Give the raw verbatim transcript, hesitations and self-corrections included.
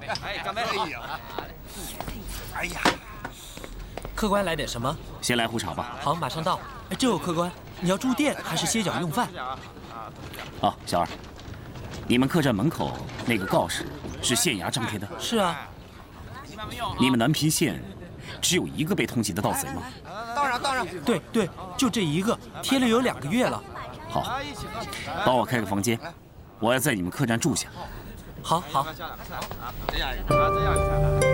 哎，干杯！哎呀，哎呀， 客官来点什么？ 先来壶茶吧。 好，马上到。哎，这位客官，你要住店还是歇脚用饭？ 哦，小二，你们客栈门口那个告示是县衙张贴的？ 是啊。 你们南平县只有一个被通缉的盗贼吗？ 当然，当然。 对对，就这一个，贴了有两个月了。 好，帮我开个房间，我要在你们客栈住下。 好好。 这样，这样。